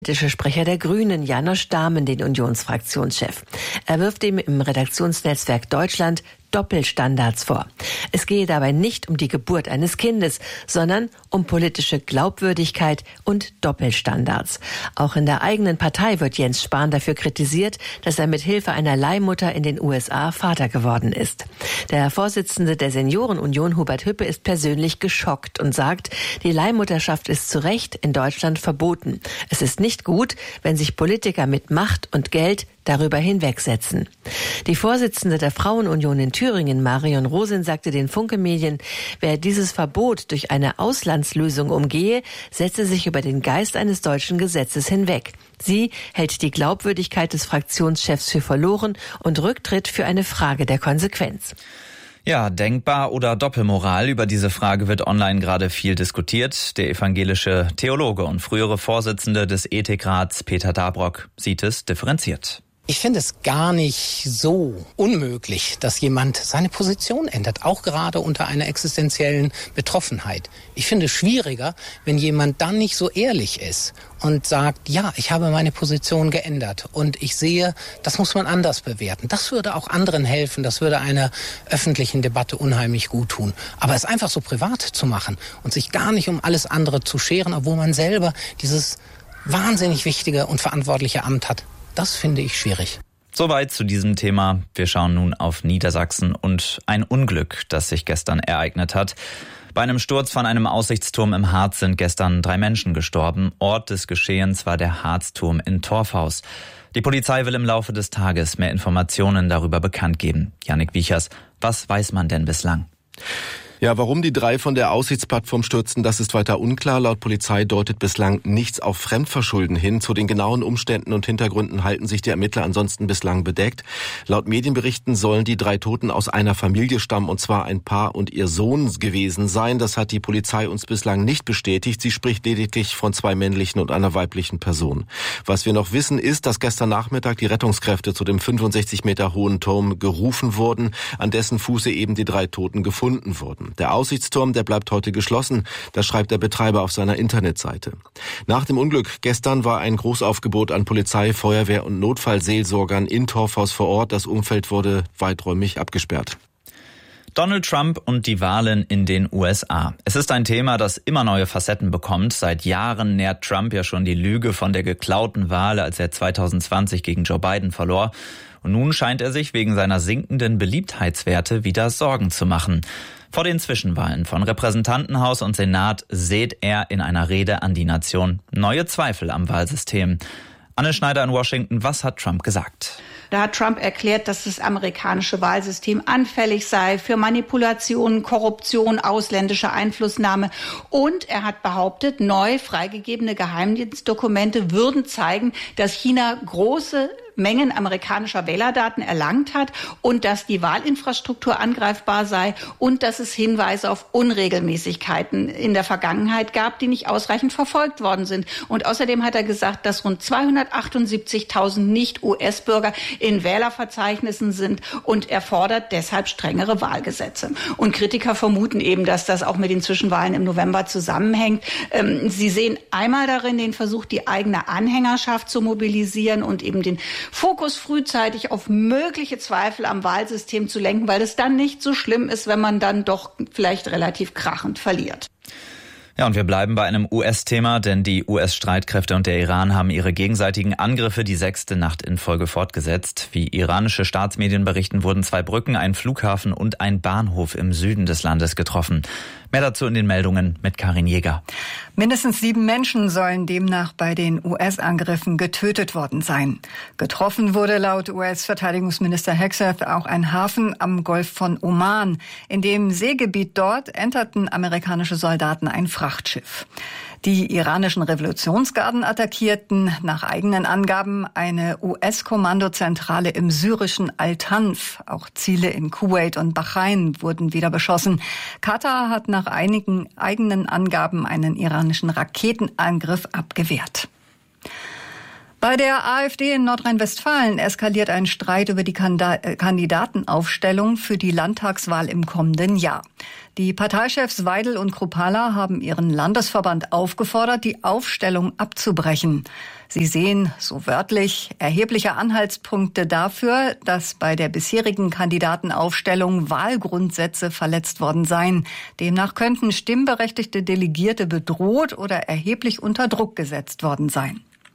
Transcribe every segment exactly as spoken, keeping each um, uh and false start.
Der Sprecher der Grünen, Janosch Dahmen, den Unionsfraktionschef. Er wirft ihm im Redaktionsnetzwerk Deutschland Doppelstandards vor. Es gehe dabei nicht um die Geburt eines Kindes, sondern um politische Glaubwürdigkeit und Doppelstandards. Auch in der eigenen Partei wird Jens Spahn dafür kritisiert, dass er mit Hilfe einer Leihmutter in den U S A Vater geworden ist. Der Vorsitzende der Seniorenunion, Hubert Hüppe, ist persönlich geschockt und sagt, die Leihmutterschaft ist zu Recht in Deutschland verboten. Es ist nicht gut, wenn sich Politiker mit Macht und Geld darüber hinwegsetzen. Die Vorsitzende der Frauenunion in Thüringen, Marion Rosin, sagte den Funke-Medien, wer dieses Verbot durch eine Auslandslösung umgehe, setze sich über den Geist eines deutschen Gesetzes hinweg. Sie hält die Glaubwürdigkeit des Fraktionschefs für verloren und Rücktritt für eine Frage der Konsequenz. Ja, denkbar oder Doppelmoral? Über diese Frage wird online gerade viel diskutiert. Der evangelische Theologe und frühere Vorsitzende des Ethikrats Peter Dabrock sieht es differenziert. Ich finde es gar nicht so unmöglich, dass jemand seine Position ändert, auch gerade unter einer existenziellen Betroffenheit. Ich finde es schwieriger, wenn jemand dann nicht so ehrlich ist und sagt, ja, ich habe meine Position geändert und ich sehe, das muss man anders bewerten. Das würde auch anderen helfen, das würde einer öffentlichen Debatte unheimlich gut tun. Aber es einfach so privat zu machen und sich gar nicht um alles andere zu scheren, obwohl man selber dieses wahnsinnig wichtige und verantwortliche Amt hat, das finde ich schwierig. Soweit zu diesem Thema. Wir schauen nun auf Niedersachsen und ein Unglück, das sich gestern ereignet hat. Bei einem Sturz von einem Aussichtsturm im Harz sind gestern drei Menschen gestorben. Ort des Geschehens war der Harzturm in Torfhaus. Die Polizei will im Laufe des Tages mehr Informationen darüber bekannt geben. Jannik Wiechers, was weiß man denn bislang? Ja, warum die drei von der Aussichtsplattform stürzten, das ist weiter unklar. Laut Polizei deutet bislang nichts auf Fremdverschulden hin. Zu den genauen Umständen und Hintergründen halten sich die Ermittler ansonsten bislang bedeckt. Laut Medienberichten sollen die drei Toten aus einer Familie stammen, und zwar ein Paar und ihr Sohn gewesen sein. Das hat die Polizei uns bislang nicht bestätigt. Sie spricht lediglich von zwei männlichen und einer weiblichen Person. Was wir noch wissen, ist, dass gestern Nachmittag die Rettungskräfte zu dem fünfundsechzig Meter hohen Turm gerufen wurden, an dessen Fuße eben die drei Toten gefunden wurden. Der Aussichtsturm, der bleibt heute geschlossen, das schreibt der Betreiber auf seiner Internetseite. Nach dem Unglück gestern war ein Großaufgebot an Polizei, Feuerwehr und Notfallseelsorgern in Torfhaus vor Ort. Das Umfeld wurde weiträumig abgesperrt. Donald Trump und die Wahlen in den U S A. Es ist ein Thema, das immer neue Facetten bekommt. Seit Jahren nährt Trump ja schon die Lüge von der geklauten Wahl, als er zweitausendzwanzig gegen Joe Biden verlor. Und nun scheint er sich wegen seiner sinkenden Beliebtheitswerte wieder Sorgen zu machen. Vor den Zwischenwahlen von Repräsentantenhaus und Senat sät er in einer Rede an die Nation neue Zweifel am Wahlsystem. Anne Schneider in Washington, was hat Trump gesagt? Da hat Trump erklärt, dass das amerikanische Wahlsystem anfällig sei für Manipulation, Korruption, ausländische Einflussnahme. Und er hat behauptet, neu freigegebene Geheimdienstdokumente würden zeigen, dass China große Mengen amerikanischer Wählerdaten erlangt hat und dass die Wahlinfrastruktur angreifbar sei und dass es Hinweise auf Unregelmäßigkeiten in der Vergangenheit gab, die nicht ausreichend verfolgt worden sind. Und außerdem hat er gesagt, dass rund zweihundertachtundsiebzigtausend Nicht-U S-Bürger in Wählerverzeichnissen sind und er fordert deshalb strengere Wahlgesetze. Und Kritiker vermuten eben, dass das auch mit den Zwischenwahlen im November zusammenhängt. Sie sehen einmal darin den Versuch, die eigene Anhängerschaft zu mobilisieren und eben den Fokus frühzeitig auf mögliche Zweifel am Wahlsystem zu lenken, weil es dann nicht so schlimm ist, wenn man dann doch vielleicht relativ krachend verliert. Ja, und wir bleiben bei einem U S-Thema, denn die U S-Streitkräfte und der Iran haben ihre gegenseitigen Angriffe die sechste Nacht in Folge fortgesetzt. Wie iranische Staatsmedien berichten, wurden zwei Brücken, ein Flughafen und ein Bahnhof im Süden des Landes getroffen. Mehr dazu in den Meldungen mit Karin Jäger. Mindestens sieben Menschen sollen demnach bei den U S-Angriffen getötet worden sein. Getroffen wurde laut U S-Verteidigungsminister Hegseth auch ein Hafen am Golf von Oman. In dem Seegebiet dort enterten amerikanische Soldaten ein Frachtschiff. Die iranischen Revolutionsgarden attackierten nach eigenen Angaben eine U S-Kommandozentrale im syrischen Al-Tanf. Auch Ziele in Kuwait und Bahrain wurden wieder beschossen. Katar hat nach einigen eigenen Angaben einen iranischen Raketenangriff abgewehrt. Bei der AfD in Nordrhein-Westfalen eskaliert ein Streit über die Kandidatenaufstellung für die Landtagswahl im kommenden Jahr. Die Parteichefs Weidel und Kruppalla haben ihren Landesverband aufgefordert, die Aufstellung abzubrechen. Sie sehen, so wörtlich, erhebliche Anhaltspunkte dafür, dass bei der bisherigen Kandidatenaufstellung Wahlgrundsätze verletzt worden seien. Demnach könnten stimmberechtigte Delegierte bedroht oder erheblich unter Druck gesetzt worden sein.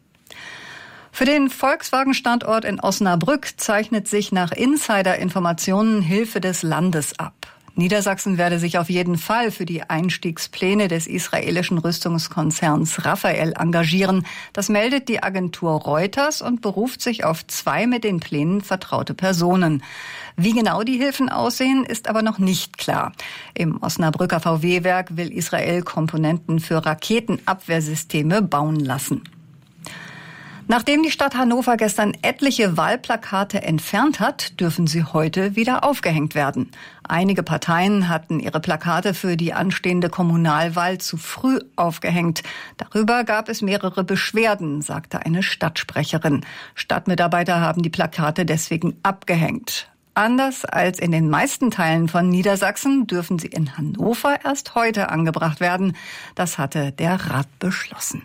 Für den Volkswagen-Standort in Osnabrück zeichnet sich nach Insider-Informationen Hilfe des Landes ab. Niedersachsen werde sich auf jeden Fall für die Einstiegspläne des israelischen Rüstungskonzerns Rafael engagieren. Das meldet die Agentur Reuters und beruft sich auf zwei mit den Plänen vertraute Personen. Wie genau die Hilfen aussehen, ist aber noch nicht klar. Im Osnabrücker V W-Werk will Israel Komponenten für Raketenabwehrsysteme bauen lassen. Nachdem die Stadt Hannover gestern etliche Wahlplakate entfernt hat, dürfen sie heute wieder aufgehängt werden. Einige Parteien hatten ihre Plakate für die anstehende Kommunalwahl zu früh aufgehängt. Darüber gab es mehrere Beschwerden, sagte eine Stadtsprecherin. Stadtmitarbeiter haben die Plakate deswegen abgehängt. Anders als in den meisten Teilen von Niedersachsen dürfen sie in Hannover erst heute angebracht werden. Das hatte der Rat beschlossen.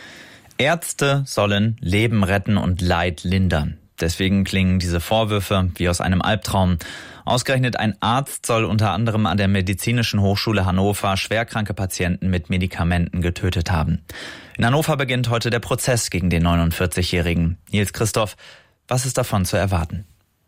Ärzte sollen Leben retten und Leid lindern. Deswegen klingen diese Vorwürfe wie aus einem Albtraum. Ausgerechnet ein Arzt soll unter anderem an der Medizinischen Hochschule Hannover schwerkranke Patienten mit Medikamenten getötet haben. In Hannover beginnt heute der Prozess gegen den neunundvierzigjährigen. Nils Christoph, was ist davon zu erwarten?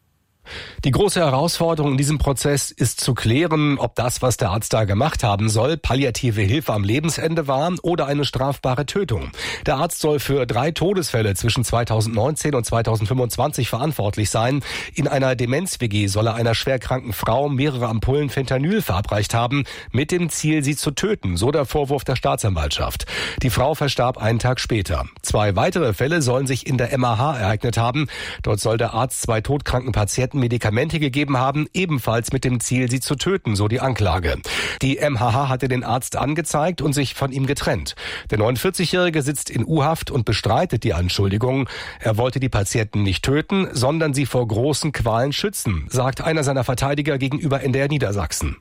Die große Herausforderung in diesem Prozess ist zu klären, ob das, was der Arzt da gemacht haben soll, palliative Hilfe am Lebensende war oder eine strafbare Tötung. Der Arzt soll für drei Todesfälle zwischen zweitausendneunzehn und zweitausendfünfundzwanzig verantwortlich sein. In einer Demenz-W G soll er einer schwerkranken Frau mehrere Ampullen Fentanyl verabreicht haben, mit dem Ziel, sie zu töten, so der Vorwurf der Staatsanwaltschaft. Die Frau verstarb einen Tag später. Zwei weitere Fälle sollen sich in der M A H ereignet haben. Dort soll der Arzt zwei todkranken Patienten Medikamente gegeben haben, ebenfalls mit dem Ziel, sie zu töten, so die Anklage. Die M H H hatte den Arzt angezeigt und sich von ihm getrennt. Der neunundvierzigjährige sitzt in U-Haft und bestreitet die Anschuldigungen. Er wollte die Patienten nicht töten, sondern sie vor großen Qualen schützen, sagt einer seiner Verteidiger gegenüber N D R Niedersachsen.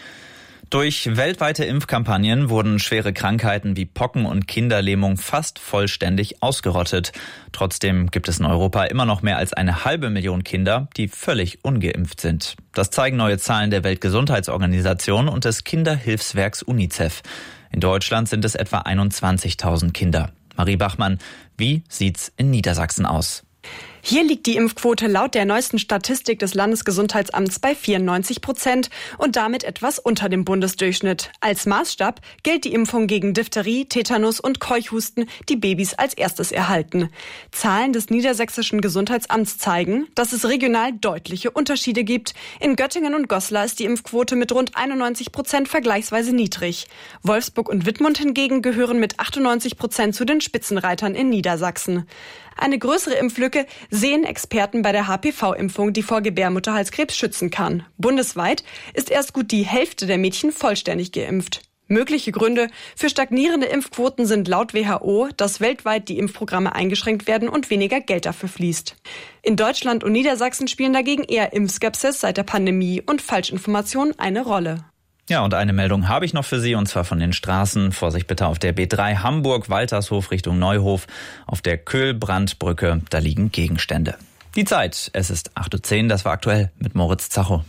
Durch weltweite Impfkampagnen wurden schwere Krankheiten wie Pocken und Kinderlähmung fast vollständig ausgerottet. Trotzdem gibt es in Europa immer noch mehr als eine halbe Million Kinder, die völlig ungeimpft sind. Das zeigen neue Zahlen der Weltgesundheitsorganisation und des Kinderhilfswerks UNICEF. In Deutschland sind es etwa einundzwanzigtausend Kinder. Marie Bachmann, wie sieht's in Niedersachsen aus? Hier liegt die Impfquote laut der neuesten Statistik des Landesgesundheitsamts bei vierundneunzig Prozent und damit etwas unter dem Bundesdurchschnitt. Als Maßstab gilt die Impfung gegen Diphtherie, Tetanus und Keuchhusten, die Babys als erstes erhalten. Zahlen des Niedersächsischen Gesundheitsamts zeigen, dass es regional deutliche Unterschiede gibt. In Göttingen und Goslar ist die Impfquote mit rund einundneunzig Prozent vergleichsweise niedrig. Wolfsburg und Wittmund hingegen gehören mit achtundneunzig Prozent zu den Spitzenreitern in Niedersachsen. Eine größere Impflücke sehen Experten bei der H P V-Impfung, die vor Gebärmutterhalskrebs schützen kann. Bundesweit ist erst gut die Hälfte der Mädchen vollständig geimpft. Mögliche Gründe für stagnierende Impfquoten sind laut W H O, dass weltweit die Impfprogramme eingeschränkt werden und weniger Geld dafür fließt. In Deutschland und Niedersachsen spielen dagegen eher Impfskepsis seit der Pandemie und Falschinformationen eine Rolle. Ja, und eine Meldung habe ich noch für Sie, und zwar von den Straßen. Vorsicht bitte auf der B drei Hamburg-Waltershof Richtung Neuhof. Auf der Köhl-Brand-Brücke, da liegen Gegenstände. Die Zeit, es ist acht Uhr zehn, das war aktuell mit Moritz Zacho.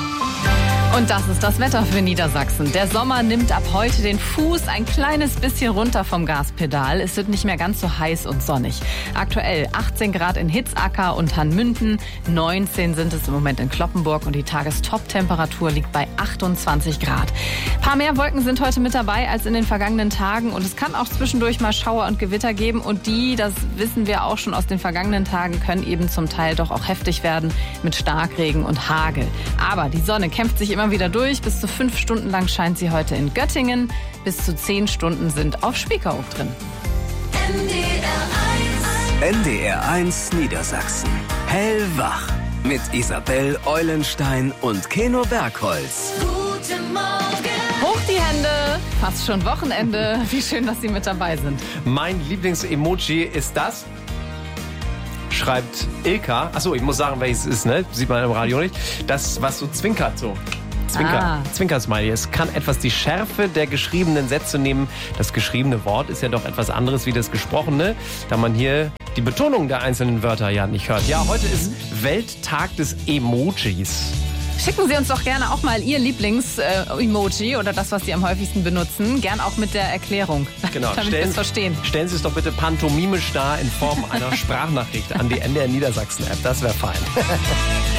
Und das ist das Wetter für Niedersachsen. Der Sommer nimmt ab heute den Fuß ein kleines bisschen runter vom Gaspedal. Es wird nicht mehr ganz so heiß und sonnig. Aktuell achtzehn Grad in Hitzacker und Hanmünden, neunzehn sind es im Moment in Cloppenburg und die Tagestop-Temperatur liegt bei achtundzwanzig Grad. Ein paar mehr Wolken sind heute mit dabei als in den vergangenen Tagen und es kann auch zwischendurch mal Schauer und Gewitter geben und die, das wissen wir auch schon aus den vergangenen Tagen, können eben zum Teil doch auch heftig werden mit Starkregen und Hagel. Aber die Sonne kämpft sich immer wieder durch. Bis zu fünf Stunden lang scheint sie heute in Göttingen. Bis zu zehn Stunden sind auf Spiekeroog drin. N D R eins Niedersachsen. Hellwach. Mit Isabel Eulenstein und Keno Bergholz. Guten Morgen. Hoch die Hände. Fast schon Wochenende. Wie schön, dass Sie mit dabei sind. Mein Lieblings-Emoji ist das. schreibt Ilka. Achso, ich muss sagen, welches es ist, ne? Sieht man im Radio nicht. Das, was so zwinkert so. Zwinker, ah. Zwinker-Smiley. Es kann etwas die Schärfe der geschriebenen Sätze nehmen. Das geschriebene Wort ist ja doch etwas anderes wie das gesprochene, da man hier die Betonung der einzelnen Wörter ja nicht hört. Ja, heute ist Welttag des Emojis. Schicken Sie uns doch gerne auch mal Ihr Lieblings-Emoji äh, oder das, was Sie am häufigsten benutzen. Gern auch mit der Erklärung, genau. damit wir es verstehen. Stellen Sie es doch bitte pantomimisch dar in Form einer Sprachnachricht an die N D R Niedersachsen-App. Das wäre fein.